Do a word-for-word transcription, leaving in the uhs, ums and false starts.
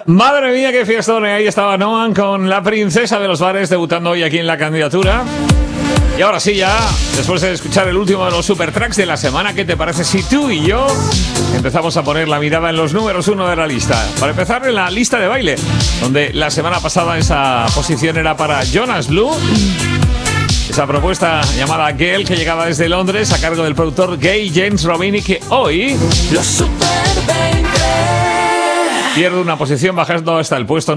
Madre mía, qué fiestón. Ahí estaba Noam con la princesa de los bares, debutando hoy aquí en la candidatura. Y ahora sí, ya, después de escuchar el último de los super tracks de la semana, ¿qué te parece si tú y yo empezamos a poner la mirada en los números uno de la lista? Para empezar, en la lista de baile, donde la semana pasada esa posición era para Jonas Blue. Esa propuesta llamada Girl, que llegaba desde Londres a cargo del productor gay James Robini, que hoy Los Super veinte pierde una posición bajando hasta el puesto